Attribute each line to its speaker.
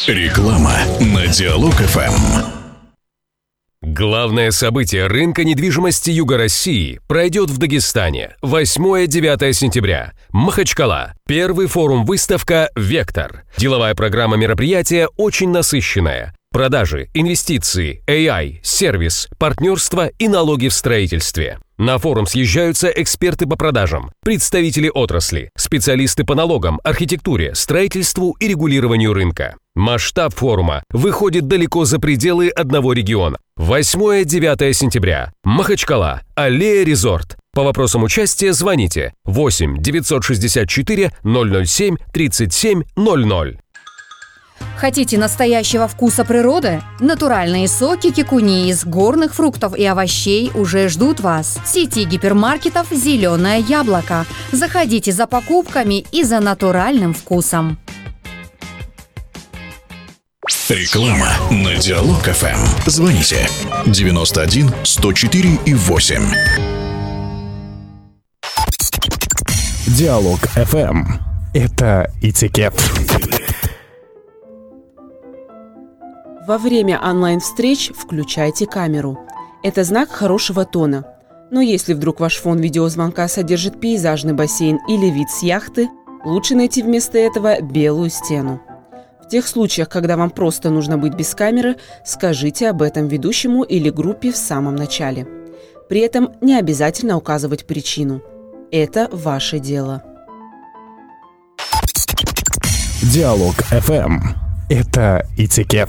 Speaker 1: Реклама на Диалог ФМ.
Speaker 2: Главное событие рынка недвижимости Юга России пройдет в Дагестане 8-9 сентября. Махачкала. Первый форум-выставка «Вектор». Деловая программа мероприятия очень насыщенная. Продажи, инвестиции, AI, сервис, партнерство и налоги в строительстве. На форум съезжаются эксперты по продажам, представители отрасли, специалисты по налогам, архитектуре, строительству и регулированию рынка. Масштаб форума выходит далеко за пределы одного региона. 8-9 сентября. Махачкала. Аллея Резорт. По вопросам участия звоните 8 964 007 37 00.
Speaker 3: Хотите настоящего вкуса природы? Натуральные соки кикуни из горных фруктов и овощей уже ждут вас. В сети гипермаркетов «Зеленое яблоко». Заходите за покупками и за натуральным вкусом.
Speaker 1: Реклама на Диалог ФМ. Звоните 91 104 и 8.
Speaker 4: Диалог ФМ. Это этикет.
Speaker 5: Во время онлайн-встреч включайте камеру. Это знак хорошего тона. Но если вдруг ваш фон видеозвонка содержит пейзажный бассейн или вид с яхты, лучше найти вместо этого белую стену. В тех случаях, когда вам просто нужно быть без камеры, скажите об этом ведущему или группе в самом начале. При этом не обязательно указывать причину. Это ваше дело.
Speaker 4: Диалог ФМ. Это этикет.